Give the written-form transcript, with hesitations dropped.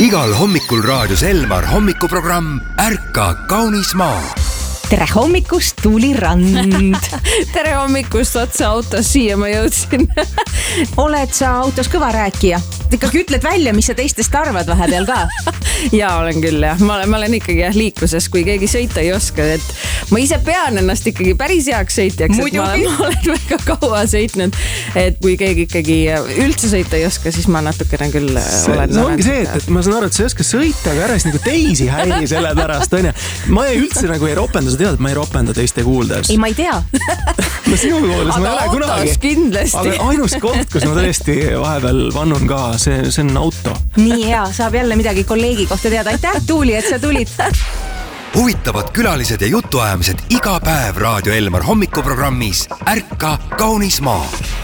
Igal hommikul raadios Elmar hommikuprogramm Ärka kaunis maa. Tere hommikust, Tuuli Rand. Tere hommikust, otsa autos, siia ma jõudsin. Oled sa autos kõva rääkija? Ikkagi ütled välja, mis sa teistest arvad vahepeal ka? Jaa, olen küll jah. Ma olen ikkagi liikluses, kui keegi sõita ei oska. Et ma ise pean ennast ikkagi päris heaks sõitjaks. Ma olen väga kaua sõitnud. Et kui keegi ikkagi üldse sõita ei oska, siis ma natukene küll olen. See ongi see, et ma saan aru, et sa ei oska sõita, aga ära siis nagu teisi häiri selle pärast. Ma üldse nagu ei ropenda, sa tead, et ma ei ropenda teiste kuuldes. Ei, ma ei tea. Ma sinu kuuldes ma ei ole kunagi. Kindlasti. Aga ainus koht, kus ma tõesti vahepeal vannun ka, see on auto. Nii hea, saab jälle midagi kolleegi kohta teada. Aitäh, Tuuli, et sa tulid. Huvitavad külalised ja jutuajamised iga päev Raadio Elmar hommikuprogrammis Ärka kaunis maa.